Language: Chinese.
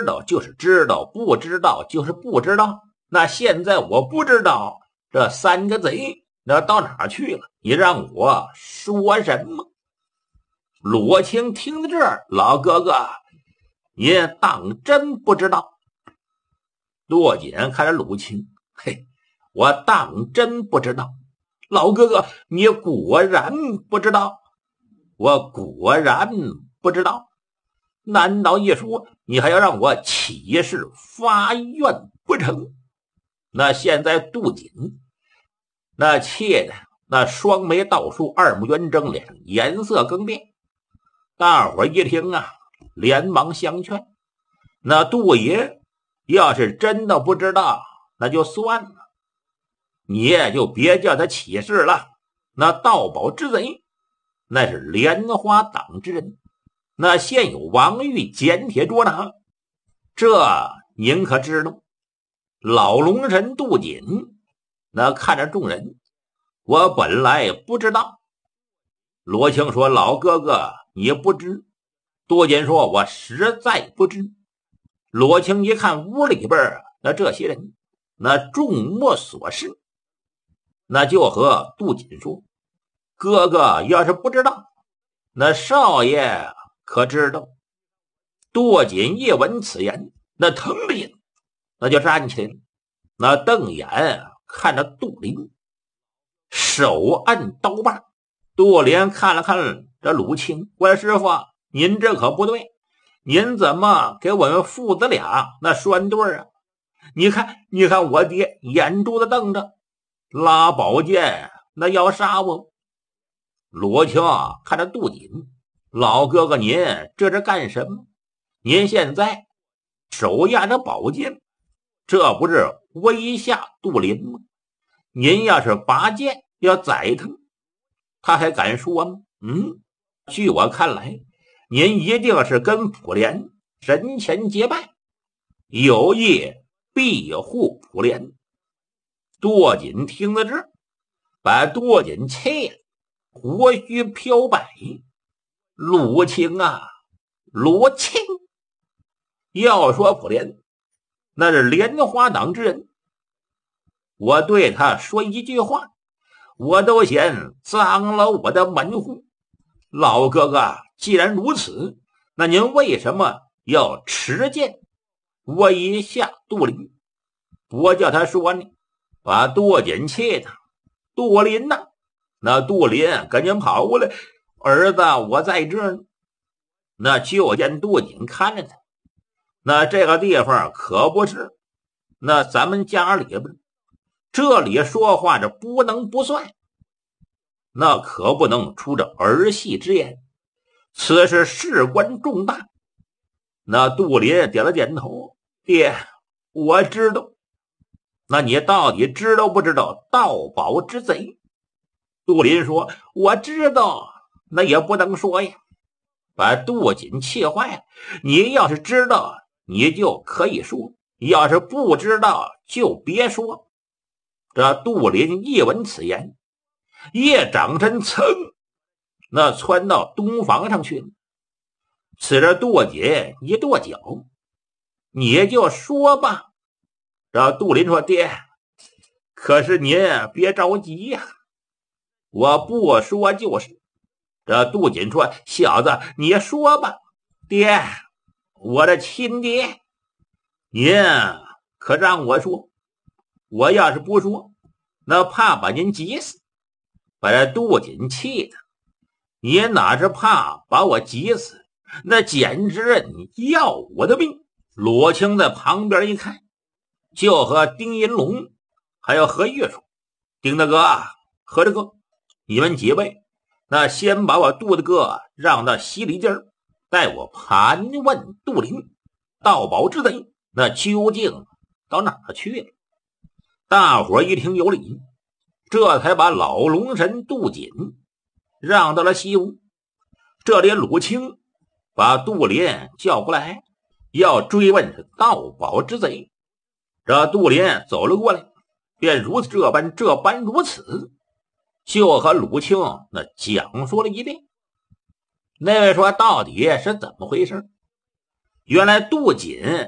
道就是知道，不知道就是不知道。那现在我不知道这三个贼那到哪去了，你让我说什么？罗青听到这儿，老哥哥，您当真不知道？骆锦看着鲁青，嘿，我当真不知道。老哥哥，你果然不知道？我果然不知道。难道一说你还要让我起誓发愿不成？那现在杜锦那气的那双眉倒竖，二目圆睁，脸上颜色更变。大伙一听啊，连忙相劝，那杜爷要是真的不知道那就算了，你也就别叫他起誓了。那盗宝之贼那是莲花党之人，那现有王玉捡铁捉拿，这您可知道？老龙神杜锦那看着众人，我本来不知道。罗青说，老哥哥你不知？杜锦说，我实在不知。罗青一看屋里边那这些人那众目所视，那就和杜锦说，哥哥要是不知道，那少爷可知道？杜锦一闻此言，那腾的一那就站起来了，那瞪眼看着杜林，手按刀把。杜林看了看这鲁青，我说师傅，您这可不对，您怎么给我们父子俩那拴对啊？你看我爹眼珠子瞪着，拉宝剑那要杀我。罗青看着杜锦，老哥哥您这是干什么？您现在手压着宝剑，这不是威吓杜林吗？您要是拔剑要宰他还敢说吗？据我看来，您一定是跟普莲神前结拜，有意庇护普莲。杜锦听到这，把杜锦气了，胡须飘摆。鲁青啊，鲁青，要说普莲那是莲花党之人，我对他说一句话，我都嫌脏了我的门户。老哥哥，既然如此，那您为什么要持剑威吓杜林？不叫他说呢，把杜锦气的。杜林呐，那杜林赶紧跑过来，儿子我在这儿呢。那就见杜锦看着他，那这个地方可不是那咱们家里边，这里说话这不能不算，那可不能出这儿戏之言，此事事关重大。那杜林点了点头，爹，我知道。那你到底知道不知道盗宝之贼？杜林说，我知道。那也不能说呀，把杜锦气坏了。你要是知道你就可以说，要是不知道就别说。这杜林一闻此言，一掌身噌，那窜到东房上去了。此时杜锦一跺脚，你就说吧。这杜林说，爹，可是您别着急呀，我不说就是。这杜锦说，小子你说吧。爹，我的亲爹，您可让我说，我要是不说，那怕把您急死。把这杜锦气的，你哪是怕把我急死，那简直你要我的命。罗青在旁边一看，就和丁银龙还有何玉说，丁大哥，何大哥，你们几位那先把我杜大哥让到西里间，带我盘问杜林盗宝之贼那究竟到哪去了。大伙一听有理，这才把老龙神杜锦让到了西屋。这里鲁青把杜林叫过来，要追问是盗宝之贼。这杜林走了过来，便如此这般如此，就和鲁青那讲述了一遍。那位说到底是怎么回事？原来杜锦